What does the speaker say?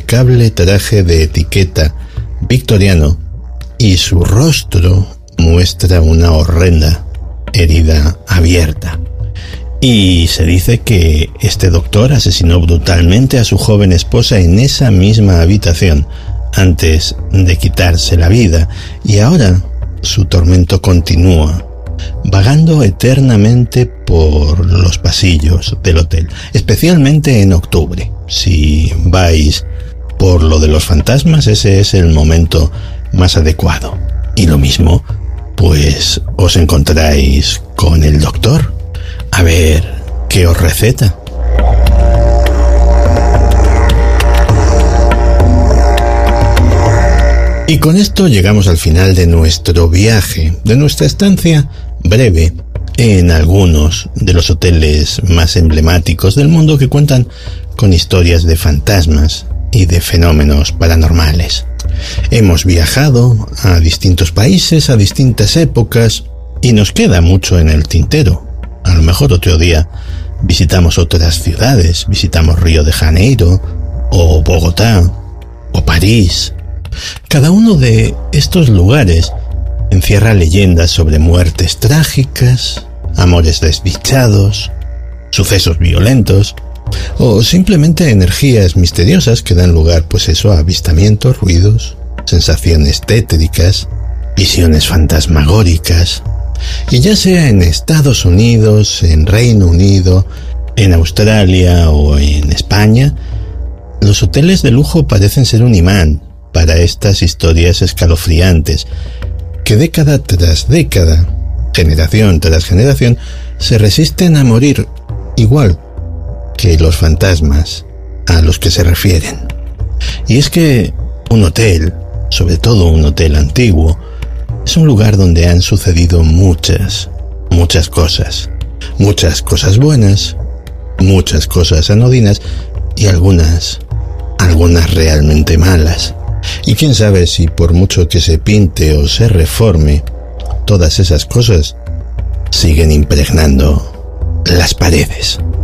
impecable traje de etiqueta victoriano y su rostro muestra una horrenda herida abierta. Y se dice que este doctor asesinó brutalmente a su joven esposa en esa misma habitación antes de quitarse la vida, y ahora su tormento continúa, vagando eternamente por los pasillos del hotel, especialmente en octubre. Si vais por lo de los fantasmas, ese es el momento más adecuado. Y lo mismo, pues os encontráis con el doctor. A ver qué os receta. Y con esto llegamos al final de nuestro viaje, de nuestra estancia breve en algunos de los hoteles más emblemáticos del mundo que cuentan con historias de fantasmas y de fenómenos paranormales. Hemos viajado a distintos países, a distintas épocas, y nos queda mucho en el tintero. A lo mejor otro día visitamos otras ciudades, visitamos Río de Janeiro, o Bogotá, o París. Cada uno de estos lugares encierra leyendas sobre muertes trágicas, amores desdichados, sucesos violentos, o simplemente energías misteriosas que dan lugar, pues eso, a avistamientos, ruidos, sensaciones tétricas, visiones fantasmagóricas. Y ya sea en Estados Unidos, en Reino Unido, en Australia o en España, los hoteles de lujo parecen ser un imán para estas historias escalofriantes que década tras década, generación tras generación, se resisten a morir igual que los fantasmas a los que se refieren. Y es que un hotel, sobre todo un hotel antiguo, es un lugar donde han sucedido muchas cosas. Muchas cosas buenas, muchas cosas anodinas y algunas realmente malas. Y quién sabe si por mucho que se pinte o se reforme, todas esas cosas siguen impregnando las paredes.